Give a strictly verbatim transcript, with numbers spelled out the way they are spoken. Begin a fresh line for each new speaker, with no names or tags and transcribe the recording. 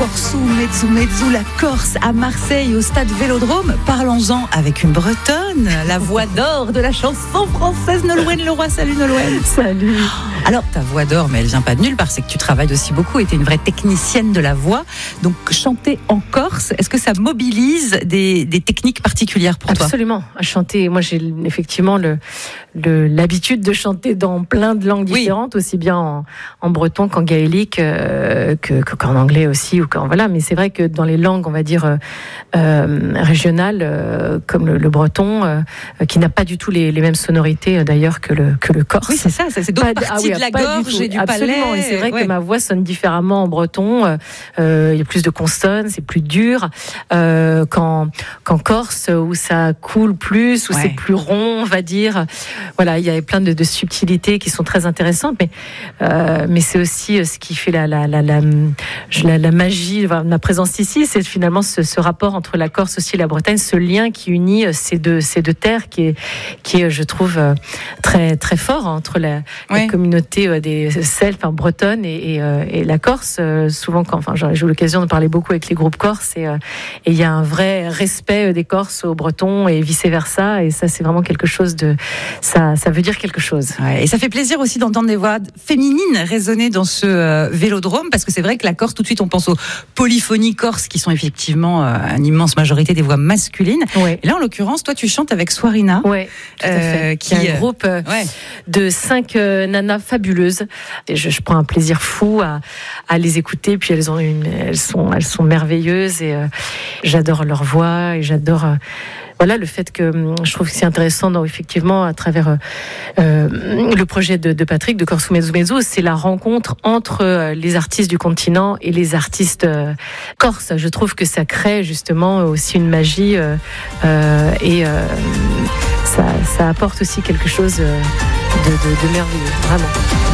Corso Mezzo Mezzo, la Corse à Marseille au stade Vélodrome. Parlons-en avec une Bretonne, la voix d'or de la chanson française, Nolwenn Leroy. Salut Nolwenn.
Salut.
Alors ta voix d'or, mais elle vient pas de nulle part, c'est que tu travailles aussi beaucoup et tu es une vraie technicienne de la voix. Donc chanter en Corse, est-ce que ça mobilise des, des techniques particulières pour toi ?
Absolument. À chanter, moi j'ai effectivement le, le, l'habitude de chanter dans plein de langues différentes, oui. Aussi bien en, en breton qu'en gaélique, euh, que, qu'en anglais aussi. Ou qu'en, voilà. Mais c'est vrai que dans les langues, on va dire, euh, euh, régionales, euh, comme le, le breton, euh, qui n'a pas du tout les, les mêmes sonorités euh, d'ailleurs que le, que le corse.
Oui, c'est ça, c'est, c'est d'autres pas, parties ah oui, de la gorge du et du
Absolument.
palais.
Et c'est vrai
ouais.
que ma voix sonne différemment en breton. Euh, il y a plus de consonnes, c'est plus dur. Euh, qu'en, qu'en corse, où ça coule plus, où ouais. c'est plus rond, on va dire. Voilà, il y a plein de, de subtilités qui sont très intéressantes, mais, euh, mais c'est aussi ce qui fait la, la, la, la, la, la magie de ma présence ici, c'est finalement ce, ce rapport entre la Corse aussi et la Bretagne, ce lien qui unit ces deux, ces deux terres, qui est, qui est, je trouve, très, très fort entre la, ouais. la communauté des Celtes, enfin, bretonne et, et, et la Corse. Souvent, quand, enfin, j'ai eu l'occasion de parler beaucoup avec les groupes corses, et il y a un vrai respect des Corses aux Bretons et vice-versa, et ça, c'est vraiment quelque chose de... Ça, ça veut dire quelque chose.
Ouais, et ça fait plaisir aussi d'entendre des voix féminines résonner dans ce euh, Vélodrome, parce que c'est vrai que la Corse, tout de suite, on pense aux polyphonies corses, qui sont effectivement euh, une immense majorité des voix masculines. Ouais. Et là, en l'occurrence, toi, tu chantes avec Swarina.
Oui, tout à fait. Euh, qui est un groupe euh, ouais. de cinq euh, nanas fabuleuses. Et je, je prends un plaisir fou à, à les écouter. Puis elles, ont une, elles, sont, elles sont merveilleuses, et euh, j'adore leur voix, et j'adore... Euh, Voilà le fait que je trouve que c'est intéressant, dans, effectivement, à travers euh, le projet de, de Patrick, de Corso Mezzo Mezzo, c'est la rencontre entre les artistes du continent et les artistes euh, corses. Je trouve que ça crée justement aussi une magie euh, euh, et euh, ça, ça apporte aussi quelque chose de, de, de merveilleux, vraiment.